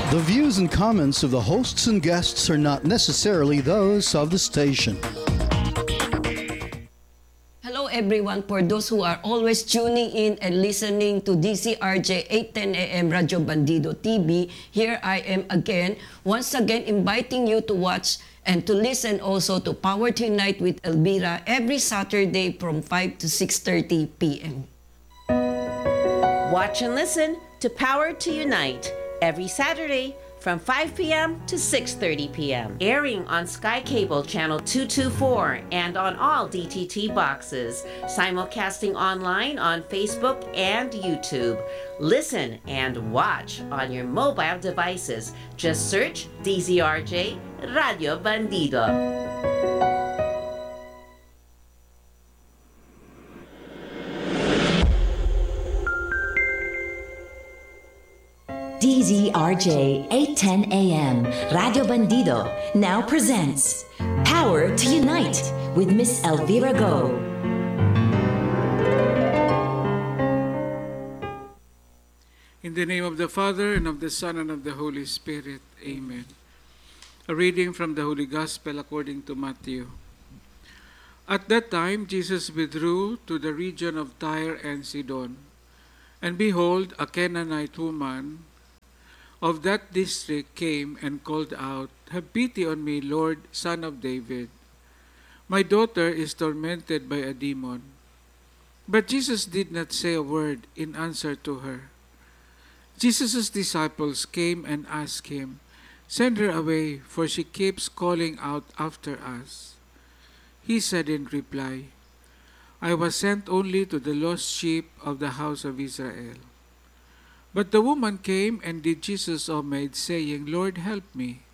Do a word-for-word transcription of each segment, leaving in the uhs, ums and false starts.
The views and comments of the hosts and guests are not necessarily those of the station. Hello everyone, for those who are always tuning in and listening to D C R J eight ten A M Radio Bandido T V, here I am again, once again inviting you to watch and to listen also to Power to Unite with Elvira every Saturday from five to six thirty p m Watch and listen to Power to Unite every Saturday from five p m to six thirty p m Airing on Sky Cable Channel two twenty-four and on all D T T boxes. Simulcasting online on Facebook and YouTube. Listen and watch on your mobile devices. Just search D Z R J Radio Bandido. D Z R J eight ten A M Radio Bandido now presents Power to Unite with Miss Elvira Go. In the name of the Father, and of the Son, and of the Holy Spirit. Amen. A reading from the Holy Gospel according to Matthew. At that time, Jesus withdrew to the region of Tyre and Sidon. And behold, a Canaanite woman of that district came and called out, "Have pity on me, Lord, Son of David. My daughter is tormented by a demon." But Jesus did not say a word in answer to her. Jesus' disciples came and asked him, "Send her away, for she keeps calling out after us." He said in reply, "I was sent only to the lost sheep of the house of Israel." But the woman came and did Jesus homage, saying, "Lord, help me."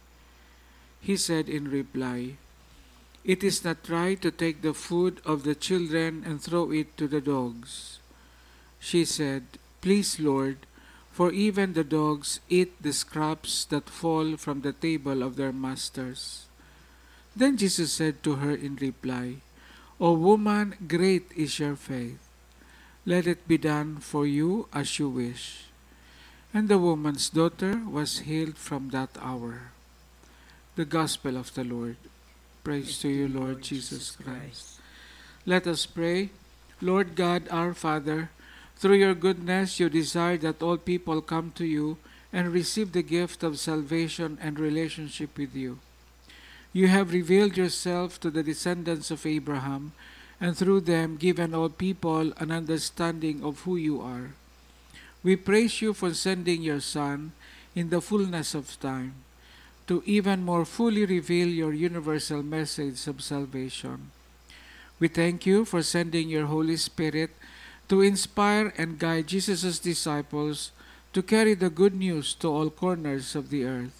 He said in reply, "It is not right to take the food of the children and throw it to the dogs." She said, "Please, Lord, for even the dogs eat the scraps that fall from the table of their masters." Then Jesus said to her in reply, "O woman, great is your faith. Let it be done for you as you wish." And the woman's daughter was healed from that hour. The Gospel of the Lord. Praise to you, Lord Jesus Christ. Let us pray. Lord God, our Father, through your goodness you desire that all people come to you and receive the gift of salvation and relationship with you. You have revealed yourself to the descendants of Abraham, and through them given all people an understanding of who you are. We praise you for sending your Son in the fullness of time to even more fully reveal your universal message of salvation. We thank you for sending your Holy Spirit to inspire and guide Jesus' disciples to carry the good news to all corners of the earth.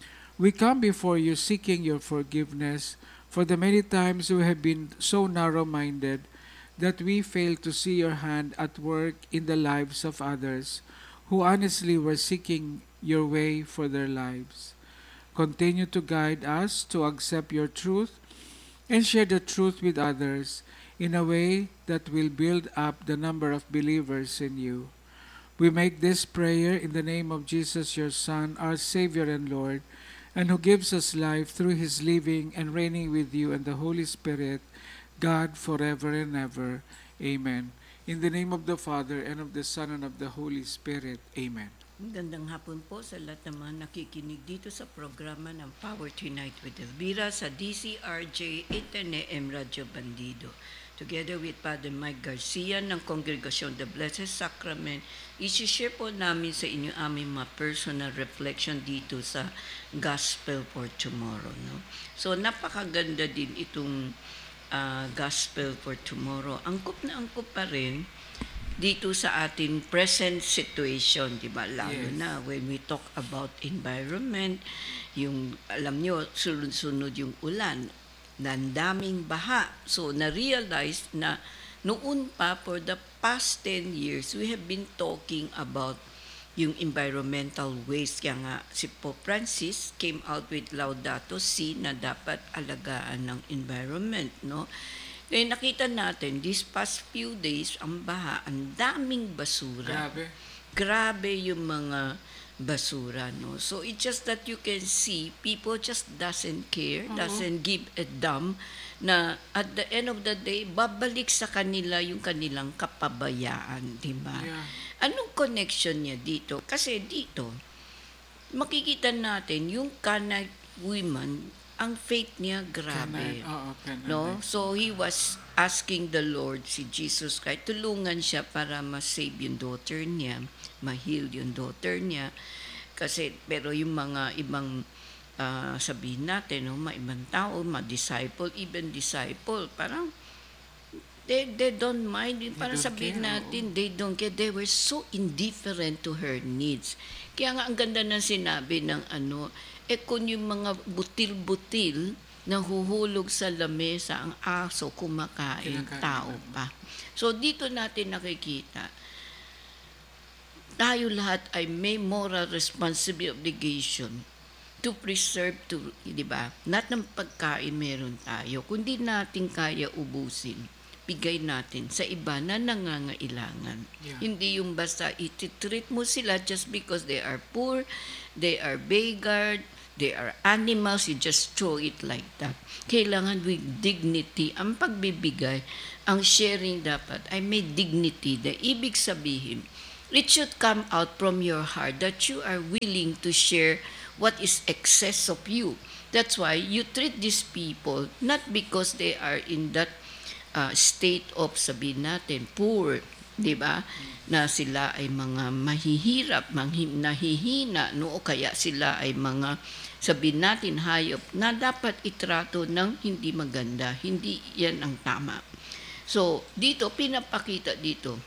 We come before you seeking your forgiveness for the many times we have been so narrow-minded that we fail to see your hand at work in the lives of others who honestly were seeking your way for their lives. Continue to guide us to accept your truth and share the truth with others in a way that will build up the number of believers in you. We make this prayer in the name of Jesus, your Son, our Savior and Lord, and who gives us life through his living and reigning with you and the Holy Spirit, God forever and ever. Amen. In the name of the Father, and of the Son, and of the Holy Spirit. Amen. Gandang hapon po sa lahat ng mga nakikinig dito sa programa ng Power to Unite with Elvira sa D C R J eight ten A M Radio Bandido. Together with Father Mike Garcia ng Congregasyon The Blessed Sacrament, isi-share po namin sa inyo aming mga personal reflection dito sa Gospel for Tomorrow. No? So napakaganda din itong Uh, Gospel for Tomorrow. Angkop na angkop pa rin dito sa ating present situation, di ba? Lalo yes. na when we talk about environment, yung alam nyo, sunod-sunod yung ulan, nandaming baha. So, na-realize na noon pa, for the past ten years, we have been talking about yung environmental waste. Kaya nga si Pope Francis came out with Laudato Si na dapat alagaan ng environment, no? Kaya nakita natin, these past few days, ang baha, ang daming basura. Grabe. grabe yung mga basura, no? So it's just that you can see people just doesn't care, doesn't give a damn na at the end of the day babalik sa kanila yung kanilang kapabayaan, di ba? Yeah. Anong connection niya dito? Kasi dito makikita natin yung Canaanite woman, ang faith niya grabe. Canaanite, oo, Canaanite. No? So he was asking the Lord, si Jesus Christ, tulungan siya para ma-save yung daughter niya, ma-heal yung daughter niya. Kasi, pero yung mga ibang, ah, sabihin natin, no, mga ibang tao, mga disciple, even disciple, parang, they, they don't mind. Parang don't sabihin care, natin, they don't care. They were so indifferent to her needs. Kaya nga, ang ganda ng sinabi ng ano, eh kung yung mga butil-butil, nahuhulog sa lamesa, ang aso kumakain, Kinakain tao naman. pa. So dito natin nakikita, tayo lahat ay may moral responsibility obligation to preserve, to, di ba? Not ng pagkain meron tayo, kundi natin kaya ubusin, bigay natin sa iba na nangangailangan. Yeah. Hindi yung basta ititreat mo sila just because they are poor, they are beggared, they are animals, you just throw it like that. Kailangan with dignity, ang pagbibigay, ang sharing dapat ay may dignity. Na ibig sabihin, it should come out from your heart that you are willing to share what is excess of you. That's why you treat these people not because they are in that uh, state of, sabihin natin, poor, di ba? Na sila ay mga mahihirap, manghi- nahihina, no? O kaya sila ay mga, sabihin natin, hayop na dapat itrato ng hindi maganda. Hindi yan ang tama. So, dito, pinapakita dito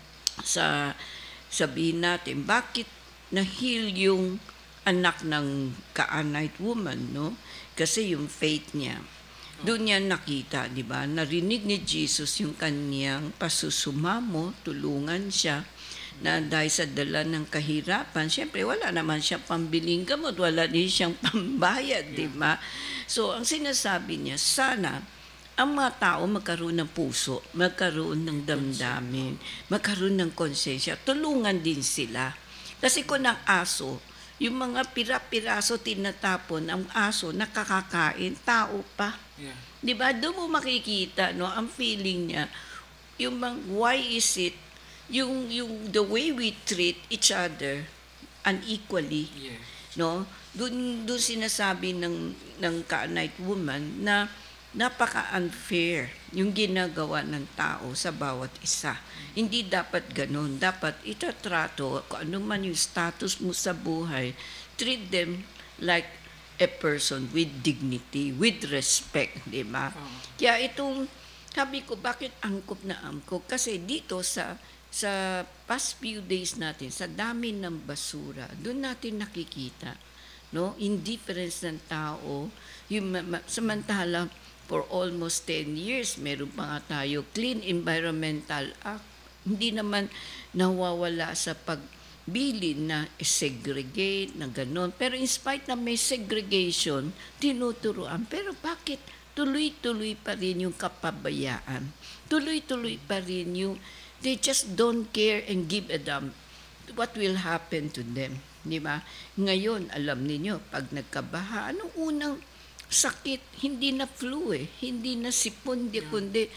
sa, sabihin natin, bakit na-heal yung anak ng Canaanite woman, no? Kasi yung faith niya. Doon niya nakita, di ba? Narinig ni Jesus yung kanyang pasusumamo, tulungan siya, na dahil sa dala ng kahirapan, syempre wala naman siya pambiling gamot, wala din siyang pambayad, di ba? So, ang sinasabi niya, sana ang mga tao magkaroon ng puso, magkaroon ng damdamin, magkaroon ng konsensya, tulungan din sila. Kasi kung ang aso, yung mga pira-piraso tinatapon, ang aso nakakakain, tao pa. Yeah. Di ba? Doon mo makikita, no, ang feeling niya, yung bang, why is it, yung, yung, the way we treat each other unequally, Yes. no? Doon, doon sinasabi ng, ng Canaanite woman na napaka-unfair yung ginagawa ng tao sa bawat isa. Hindi dapat ganun. Dapat itatrato, kung ano man yung status mo sa buhay, treat them like a person with dignity, with respect, di ba? Kaya itong, sabi ko, bakit angkop na angkop? Kasi dito sa sa past few days natin, sa dami ng basura, doon natin nakikita, no? Indifference ng tao, yung ma- ma- samantala, for almost ten years, meron pa nga tayo Clean Environmental Act. Hindi naman nawawala sa pagbili na segregate, na gano'n. Pero in spite na may segregation, tinuturuan. Pero bakit tuloy-tuloy pa rin yung kapabayaan? Tuloy-tuloy pa rin yung, they just don't care and give a damn what will happen to them. Di ba? Ngayon, alam niyo pag nagkabaha, anong unang sakit? Hindi na flu eh. Hindi na sipon, di kundi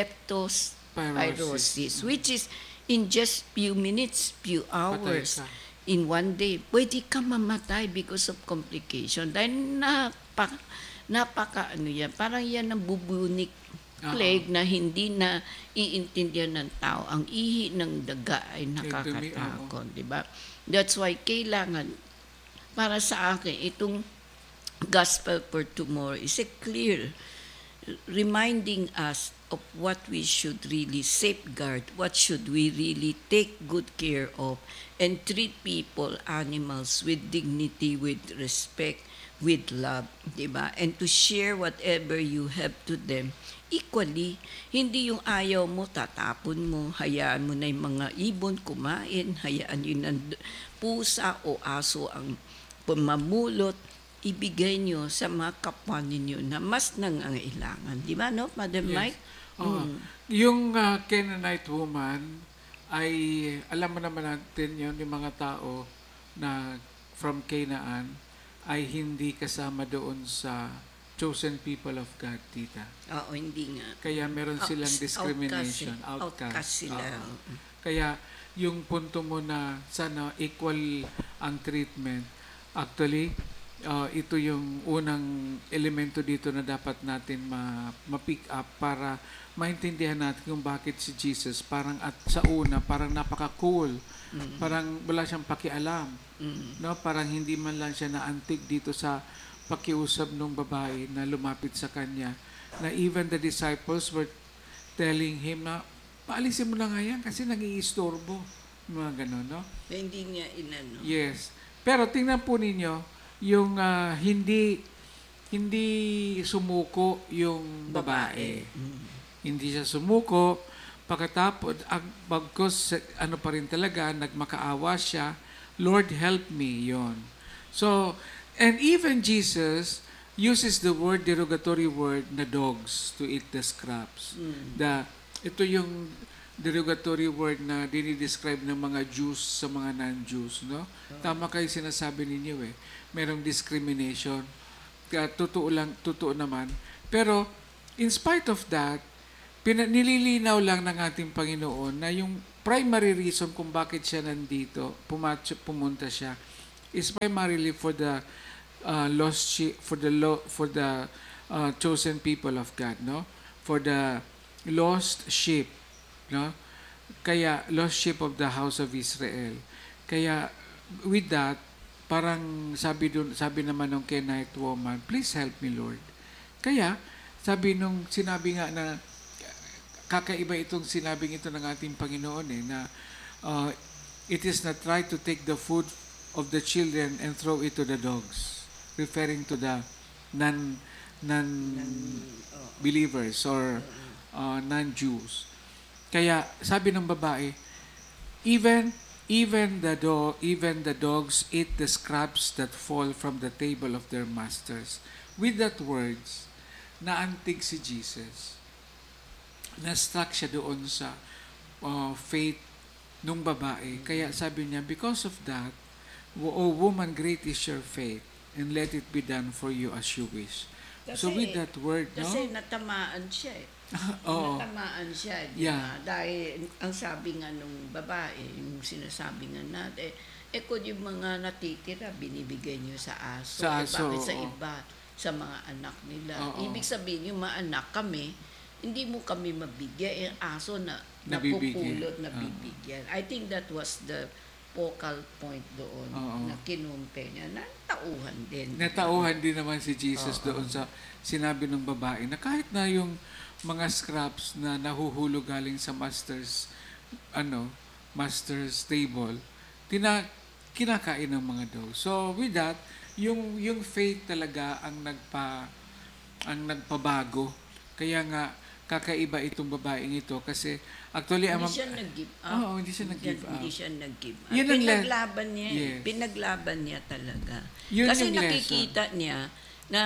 leptospirosis, which is in just few minutes, few hours, Patay ka. in one day, pwede ka mamatay because of complication. Dahil napaka, napaka ano yan, parang yan ang bubonic plague na hindi na iintindihan ng tao. Ang ihi ng daga ay nakakatakot, di ba? That's why kailangan, para sa akin, itong Gospel for Tomorrow is a clear reminding us of what we should really safeguard, what should we really take good care of, and treat people, animals, with dignity, with respect, with love, diba? And to share whatever you have to them equally. Hindi yung ayaw mo, tatapon mo, hayaan mo na yung mga ibon kumain, hayaan yun ng pusa o aso ang pamamulot, ibigay nyo sa mga kapwa ninyo na mas nangangailangan. Di ba, no, Madam Yes. Mike? Oo. Mm. Yung uh, Canaanite woman, ay alam mo naman natin yun, yung mga tao na from Canaan ay hindi kasama doon sa chosen people of God, tita. Oo, hindi nga. Kaya meron silang Outs- discrimination, outcast, outcast sila. Oo. Kaya yung punto mo na sana equal ang treatment, actually, uh, ito yung unang elemento dito na dapat natin ma- ma-pick up para maintindihan natin kung bakit si Jesus parang at sa una parang napaka-cool. Mm-hmm. Parang wala siyang pakialam. Mm-hmm. No, parang hindi man lang siya naantig dito sa pakiusap ng babae na lumapit sa kanya. Na even the disciples were telling him na paalisin mo na nga yan kasi nag-iistorbo. Mga gano'n, no? Na hindi niya inano. Yes. Pero tingnan po ninyo, yung uh, hindi hindi sumuko yung babae. Babae. Mm. Hindi siya sumuko. Pagkatapos, ang bagkos, ano pa rin talaga, nagmakaawa siya, Lord, help me, yon. So, and even Jesus uses the word, derogatory word, na dogs to eat the scraps. Mm. The, ito yung derogatory word na dinidescribe ng mga Jews sa mga non-Jews, no? Tama kayo sinasabi ninyo eh. Merong discrimination. Kaya totoo lang, totoo naman. Pero, in spite of that, pina, nililinaw lang ng ating Panginoon na yung primary reason kung bakit siya nandito, pumatsa, pumunta siya, is primarily for the uh, lost sheep, for the lo, for the uh, chosen people of God, no? For the lost sheep, no? Kaya lost sheep of the house of Israel. Kaya with that, parang sabi dun, sabi naman ng Kenite woman, please help me, Lord. Kaya sabi nung sinabi nga na kakaiba itong sinabing ito ng ating Panginoon eh, na uh, it is not right to take the food of the children and throw it to the dogs, referring to the non non believers or uh, non-Jews. Kaya sabi ng babae, even even the dog even the dogs eat the scraps that fall from the table of their masters. With that words, naantig si Jesus. Na-struck siya doon sa uh, faith nung babae. Kaya sabi niya, because of that, O woman, great is your faith, and let it be done for you as you wish. Kasi, so with that word, no? Kasi natamaan siya eh. Oo. Natamaan siya, di Yeah. ba? Dahil ang sabi nga nung babae, yung sinasabi nga natin, eh kung yung mga natitira, binibigay niyo sa aso. Sa eh, aso, bakit sa oo. iba? Sa mga anak nila. Oo. Ibig sabihin, yung mga anak kami, hindi mo kami mabigyan. Yung aso na Nabibigyan. napupulot, nabibigyan. I think that was the focal point doon Oo. na kinumpe niya na tauhan din. Natauhan din naman si Jesus Oo. doon sa sinabi ng babae na kahit na yung mga scraps na nahuhulog galing sa master's ano, master's table, tina kinakain ng mga dogs. So with that, yung yung faith talaga ang nagpa ang nagpabago. Kaya nga kakaiba itong babaeng ito kasi actually Hindi ang siya nag-give up. Oo, hindi siya nag-give up. Hindi siya nag-give up. Yun ang le- Pinaglaban niya. eh. Yes. Pinaglaban niya talaga. Yun Kasi yung lesson. nakikita niya na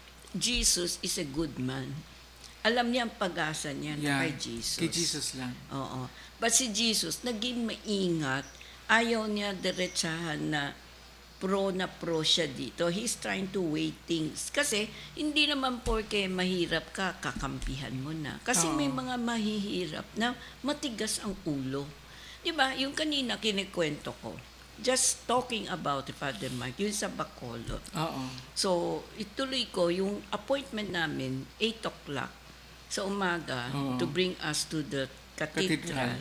Jesus is a good man. Alam niya ang pag-asa niya na Yeah, kay Jesus. kay Jesus lang. Oo. But si Jesus, naging maingat. Ayaw niya diretsahan na pro na pro siya dito. He's trying to weigh things. Kasi, hindi naman porke mahirap ka, kakampihan mo na. Kasi Oo. may mga mahihirap na matigas ang ulo. Di ba? Yung kanina kinikwento ko, just talking about Father Mike, yun sa Bacolod. Oo. So, ituloy ko, yung appointment namin, eight o'clock sa umaga Oo. to bring us to the cathedral. Cathedral.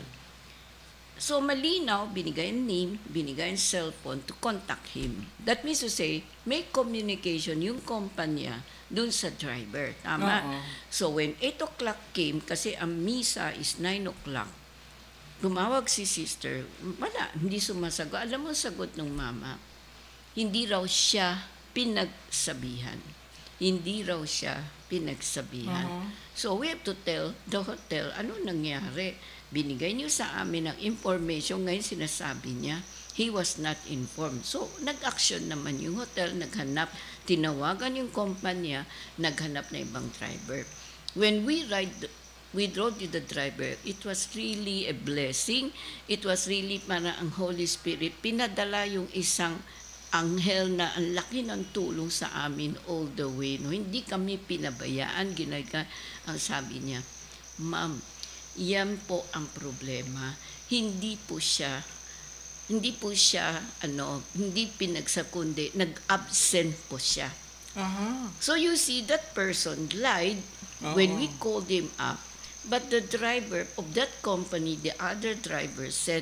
So, malinaw, binigay ang name, binigay ang cellphone to contact him. That means to say, may communication yung kumpanya dun sa driver. Tama? Oo. So, when eight o'clock came, kasi ang misa is nine o'clock, tumawag si sister, wala, hindi sumasagot. Alam mo ang sagot ng mama, hindi raw siya pinagsabihan. Hindi raw siya pinagsabihan. Oo. So, we have to tell the hotel, ano nangyari? Binigay niyo sa amin ang information, ngayon sinasabi niya, he was not informed. So, nag-action naman yung hotel, naghanap, tinawagan yung kumpanya, naghanap na ibang driver. When we ride, we rode with the driver, it was really a blessing. It was really para ang Holy Spirit pinadala yung isang anghel na ang laki ng tulong sa amin all the way. No? Hindi kami pinabayaan. Ginagawa, ang sabi niya, Ma'am, yan po ang problema. Hindi po siya, hindi po siya, ano, hindi pinagsakundi, nag-absent po siya. Aha. So you see, that person lied when we called him up. But the driver of that company, the other driver said,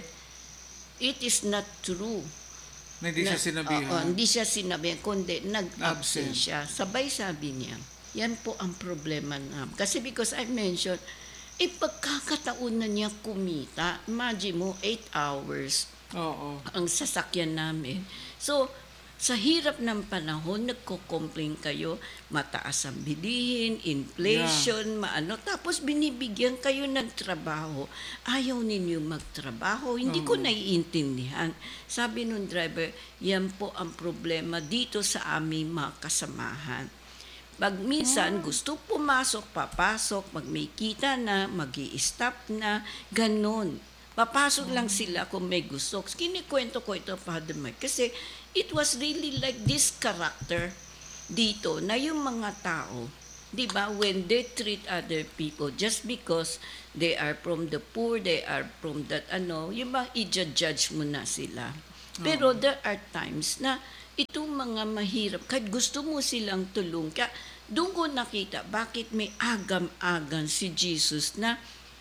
it is not true. Na hindi siya sinabihan. Oo, hindi siya sinabihan, kundi nag-absent Absent. siya. Sabay sabi niya, yan po ang problema na. Kasi because I mentioned, eh pagkakataon na niya kumita, imagine mo, eight hours Oo. ang sasakyan namin. So, sa hirap ng panahon, nagko-complain kayo, mataas ang bilihin, inflation, maano, tapos binibigyan kayo ng trabaho. Ayaw ninyo magtrabaho, hindi ko naiintindihan. Sabi nung driver, yan po ang problema dito sa aming mga kasamahan. Pag minsan gusto pumasok, papasok, pag may kita na, mag-i-stop na, ganon. Papasok lang sila kung may gusto. Kinikwento ko ito, Father Mike, kasi it was really like this character dito na yung mga tao, di ba, when they treat other people just because they are from the poor, they are from that ano, yung ba, i-judge mo na sila. Pero there are times na itong mga mahirap, kahit gusto mo silang tulong, kaya doon ko nakita bakit may agam-agam si Jesus na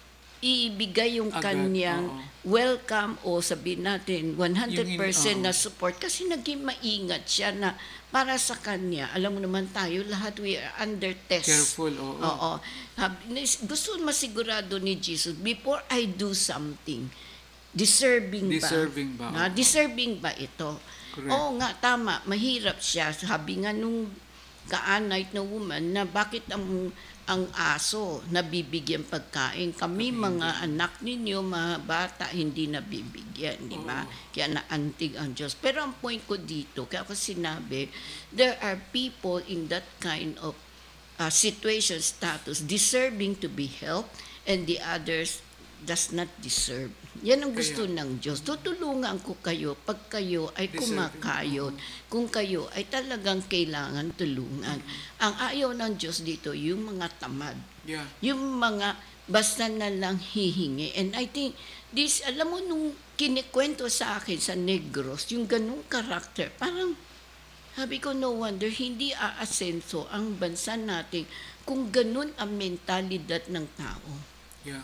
ibigay yung Agad, kanyang oo. welcome o sabihin natin one hundred percent Yung in- na support kasi naging maingat siya na para sa kanya. Alam mo naman tayo, lahat we are under test. Careful, oo. Oo. Hab- nis- Gusto masigurado ni Jesus, before I do something, deserving ba? Deserving ba? Na, Oo. deserving ba ito? Correct. Oo nga, tama. Mahirap siya. Sabi nga nung kaanay na woman na bakit ang ang aso nabibigyan pagkain. Kami mga anak ninyo, mga bata, hindi nabibigyan, di ba? Kaya naantig ang Diyos. Pero ang point ko dito, kaya ako sinabi, there are people in that kind of uh, situation, status, deserving to be helped, and the others does not deserve. Yan ang gusto ng Diyos. Tutulungan ko kayo pag kayo ay Deserving. kumakayod. Kung kayo ay talagang kailangan tulungan. Ang ayaw ng Diyos dito, yung mga tamad. Yeah. Yung mga basta na lang hihingi. And I think, this, alam mo, nung kinikwento sa akin sa Negros, yung ganung karakter, parang, sabi ko, no wonder, hindi aasenso ang bansa natin kung ganun ang mentalidad ng tao. Yeah.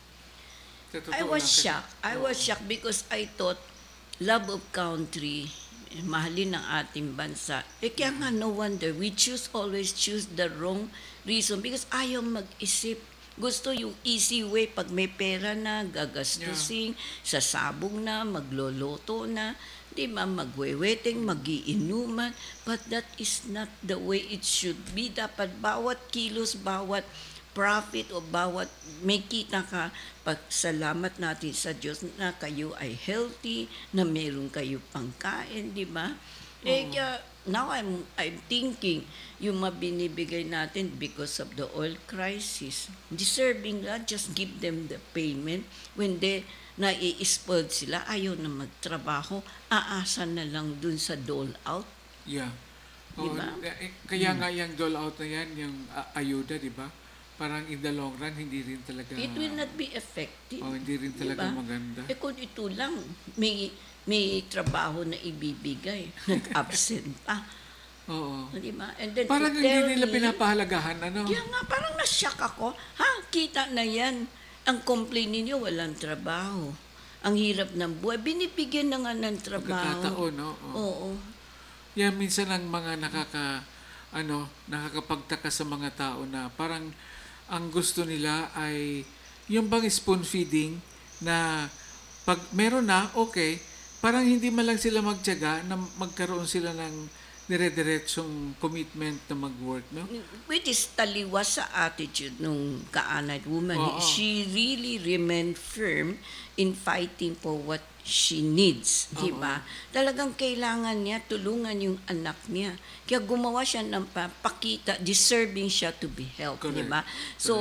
Totoo I lang was kasi- shocked. I was shocked because I thought love of country, mahalin ng ating bansa. Eh kaya nga no wonder, we choose always choose the wrong reason because ayaw mag-isip. Gusto yung easy way pag may pera na, gagastusin, sasabong na, magloloto na, di ba, magweweting, magiinuman. But that is not the way it should be. Dapat bawat kilos, bawat profit o bawat may kita ka, pagsalamat natin sa Diyos na kayo ay healthy, na meron kayo pangkain, di ba? Eh, kaya, now I'm, I'm thinking, yung mabinibigay natin because of the oil crisis, deserving lang, just give them the payment. When they nai-spoiled sila, ayaw na magtrabaho, aasa na lang dun sa dole out. Yeah. Oo, Diba? eh, kaya nga yung dole out na yan, yung uh, ayuda, di ba? Parang in the long run, hindi rin talaga... It will not be effective. Oh, hindi rin talaga Diba? maganda. Eh kung ito lang, may may trabaho na ibibigay, nag-absent pa. Oo. Di ba? And then Parang to hindi tell nila me- pinapahalagahan, ano? Kaya nga, parang nasyak ako. Ha, kita na yan. Ang complaint ninyo, walang trabaho. Ang hirap ng buhay. Binibigyan na nga ng trabaho. Pagkakataon, no? Oo. Oo. Yan, minsan ang mga nakaka... ano, nakakapagtaka sa mga tao na parang ang gusto nila ay yung bang spoon feeding na pag meron na, okay, parang hindi man lang sila magtiyaga na magkaroon sila ng dire-diretsong commitment na mag-work, no? Which is taliwas sa attitude nung kaanad woman. Oo. She really remained firm in fighting for what she needs, di ba? Talagang kailangan niya tulungan yung anak niya. Kaya gumawa siya ng papakita, deserving siya to be helped, di Correct. ba? So,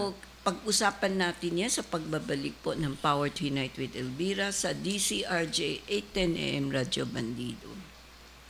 Pag-usapan natin yan sa pagbabalik po ng Power to Unite with Elvira sa D C R J eight ten A M Radyo Bandido.